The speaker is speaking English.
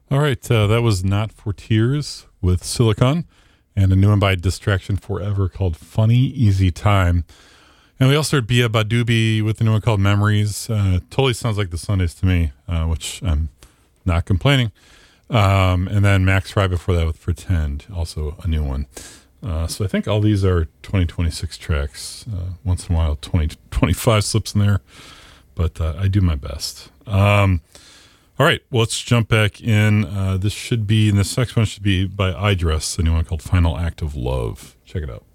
All right, that was Not for Tears with Silicon, and a new one by Distraction Forever called Funny Easy Time. And we also heard Bia Badubi with a new one called Memories. Totally sounds like the Sundays to me, which I'm not complaining. And then Max Fry before that with Pretend, also a new one. So I think all these are 2026 tracks. Once in a while, 2025 slips in there, but I do my best. All right, well, let's jump back in. This next one should be by iDress, a new one called Final Act of Love. Check it out.